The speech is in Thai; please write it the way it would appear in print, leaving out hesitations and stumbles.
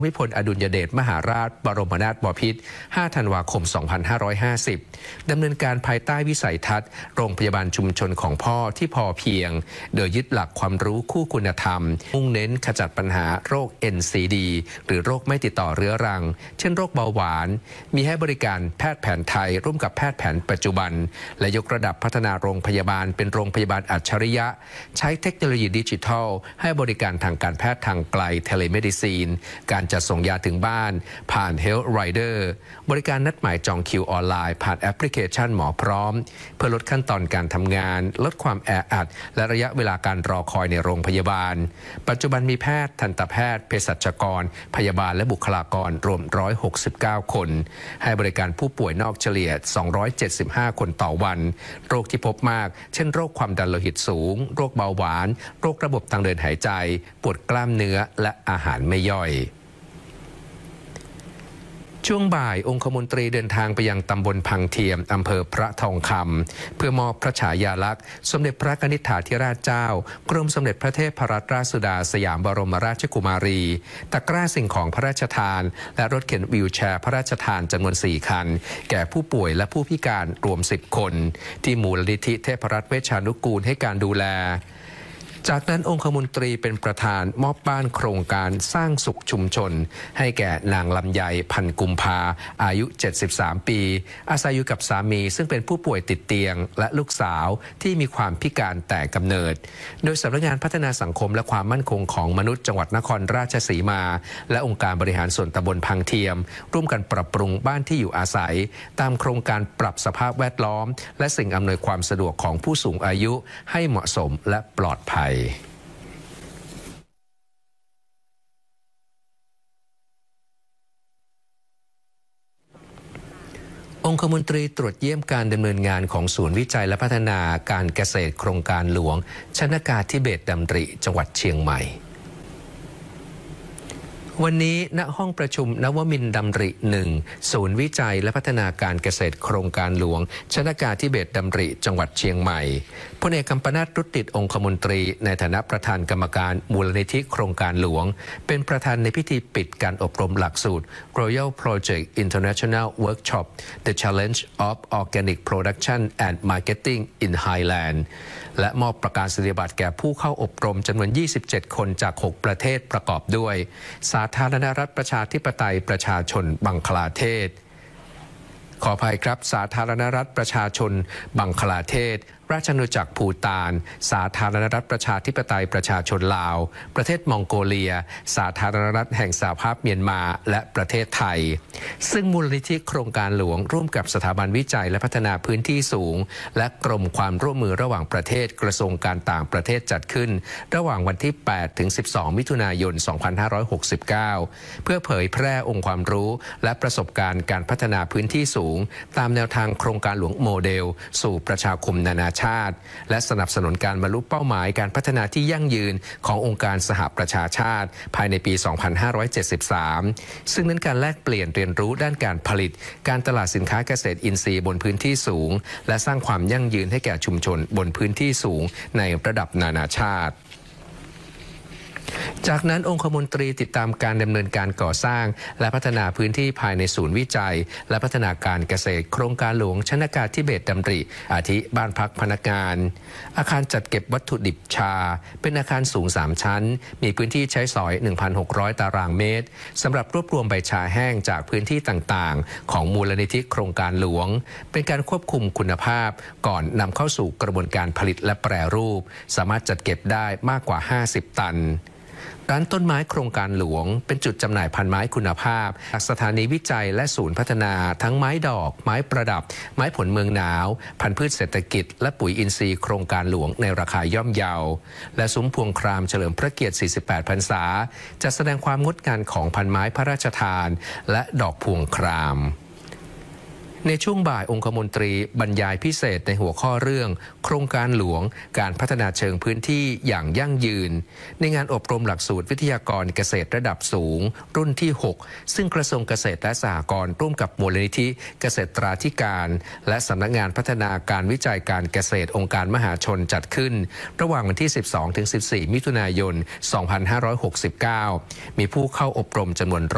วิพลอดุลยเดชมหาราชบรมนาถบพิตร 5 ธันวาคม 2550 ดำเนินการภายใต้วิสัยทัศน์โรงพยาบาลชุมชนของพ่อที่พอเพียงโดยยึดหลักความรู้คู่คุณธรรมมุ่งเน้นขจัดปัญหาโรค NCD หรือโรคไม่ติดต่อเรื้อรังเช่นโรคเบาหวานมีให้บริการแพทย์แผนไทยร่วมกับแพทย์แผนปัจจุบันและยกระดับพัฒนาโรงพยาบาลเป็นโรงพยาบาลอัจฉริยะใช้เทคโนโลยีดิจิทัลให้บริการทางการแพทย์ทางไกลเทเลเมดิซีนการจัดส่งยาถึงบ้านผ่าน Health Rider บริการนัดหมายจองคิวออนไลน์ผ่านแอปพลิเคชันหมอพร้อมเพื่อลดขั้นตอนการทำงานลดความแออัดและระยะเวลาการรอคอยในโรงพยาบาลปัจจุบันมีแพทย์ทันตแพทย์เภสัชกรพยาบาลและบุคลากรรวม169 คนให้บริการผู้ป่วยนอกเฉลี่ย275 คนต่อวันโรคที่พบมากเช่นโรคความดันโลหิตสูงโรคเบาหวานโรคระบบทางเดินหายใจปวดกล้ามเนื้อและอาหารไม่ย่อยช่วงบ่ายองคมนตรีเดินทางไปยังตำบลพังเทียมอำเภอพระทองคำเพื่อมอบพระฉายาลักษณ์สมเด็จพระกนิษฐาธิราชเจ้ากรมสมเด็จพระเทพรัตนราชสุดาสยามบรมราชกุมารีตะกร้าสิ่งของพระราชทานและรถเข็นวีลแชร์พระราชทานจำนวน4 คันแก่ผู้ป่วยและผู้พิการรวม10 คนที่มูลนิธิเทพรัตน์เวชานุกูลให้การดูแลจากนั้นองคมนตรีเป็นประธานมอบบ้านโครงการสร้างสุขชุมชนให้แก่นางลำไยพันกุมภาอายุ73 ปีอาศัยอยู่กับสามีซึ่งเป็นผู้ป่วยติดเตียงและลูกสาวที่มีความพิการแต่กำเนิดโดยสำนักงานพัฒนาสังคมและความมั่นคงของมนุษย์จังหวัดนครราชสีมาและองค์การบริหารส่วนตำบลพังเทียมร่วมกันปรับปรุงบ้านที่อยู่อาศัยตามโครงการปรับสภาพแวดล้อมและสิ่งอำนวยความสะดวกของผู้สูงอายุให้เหมาะสมและปลอดภัยองคมนตรีตรวจเยี่ยมการดำเนินงานของศูนย์วิจัยและพัฒนาการเกษตรโครงการหลวงชนกาธิเบศรดำริจังหวัดเชียงใหม่วันนี้ณห้องประชุมนวมินทร์ดำริ1ศูนย์วิจัยและพัฒนาการเกษตรโครงการหลวงชนกาธิเบศรดำริจังหวัดเชียงใหม่พลเอกกัมปนาท รุตติองคมนตรีในฐานะประธานกรรมการมูลนิธิโครงการหลวงเป็นประธานในพิธีปิดการอบรมหลักสูตร Royal Project International Workshop The Challenge of Organic Production and Marketing in Highland และมอบประกาศนียบัตรแก่ผู้เข้าอบรมจำนวน27 คนจาก6 ประเทศประกอบด้วยสาธารณรัฐประชาธิปไตยประชาชนบังคลาเทศขออภัยครับสาธารณรัฐประชาชนบังคลาเทศราชอาณาจักรภูฏานสาธารณรัฐประชาธิปไตยประชาชนลาวประเทศมองโกเลียสาธารณรัฐแห่งสหภาพเมียนมาและประเทศไทยซึ่งมูลนิธิโครงการหลวงร่วมกับสถาบันวิจัยและพัฒนาพื้นที่สูงและกรมความร่วมมือระหว่างประเทศกระทรวงการต่างประเทศจัดขึ้นระหว่างวันที่8ถึง12มิถุนายน2569เพื่อเผยแพร่องค์ความรู้และประสบการณ์การพัฒนาพื้นที่สูงตามแนวทางโครงการหลวงโมเดลสู่ประชาคมนานาชาติและสนับสนุนการบรรลุเป้าหมายการพัฒนาที่ยั่งยืนขององค์การสหประชาชาติภายในปี 2573 ซึ่งนั้นการแลกเปลี่ยนเรียนรู้ด้านการผลิตการตลาดสินค้าเกษตรอินทรีย์บนพื้นที่สูงและสร้างความยั่งยืนให้แก่ชุมชนบนพื้นที่สูงในระดับนานาชาติจากนั้นองคมนตรีติดตามการดำเนินการก่อสร้างและพัฒนาพื้นที่ภายในศูนย์วิจัยและพัฒนาการเกษตรโครงการหลวงชนกาธิเบศรดำริอาทิบ้านพักพนักงานอาคารจัดเก็บวัตถุดิบชาเป็นอาคารสูง3 ชั้นมีพื้นที่ใช้สอย 1,600 ตารางเมตรสำหรับรวบรวมใบชาแห้งจากพื้นที่ต่างๆของมูลนิธิโครงการหลวงเป็นการควบคุมคุณภาพก่อนนำเข้าสู่กระบวนการผลิตและแปรรูปสามารถจัดเก็บได้มากกว่า50 ตันร้านต้นไม้โครงการหลวงเป็นจุดจำหน่ายพันไม้คุณภาพจากสถานีวิจัยและศูนย์พัฒนาทั้งไม้ดอกไม้ประดับไม้ผลเมืองหนาวพันธุ์พืชเศรษฐกิจและปุ๋ยอินทรีย์โครงการหลวงในราคาย่อมเยาและซุ้มพวงครามเฉลิมพระเกียรติ48 พรรษาจะแสดงความงดงามของพันไม้พระราชทานและดอกพวงครามในช่วงบ่ายองคมนตรีบรรยายพิเศษในหัวข้อเรื่องโครงการหลวงการพัฒนาเชิงพื้นที่อย่างยั่งยืนในงานอบรมหลักสูตรวิทยากรเกษตรระดับสูงรุ่นที่6ซึ่งกระทรวงเกษตรและสหกรณ์ร่วมกับมูลนิธิเกษตราธิการและสำนักงานพัฒนาการวิจัยการเกษตรองค์การมหาชนจัดขึ้นระหว่างวันที่ 12 ถึง 14 มิถุนายน 2569 มีผู้เข้าอบรมจำนวน